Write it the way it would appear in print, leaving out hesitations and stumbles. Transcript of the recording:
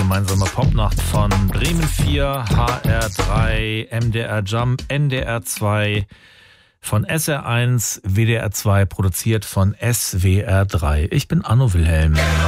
gemeinsame Popnacht von Bremen 4, HR3, MDR Jump, NDR 2, von SR1, WDR 2, produziert von SWR 3. Ich bin Anno Wilhelm.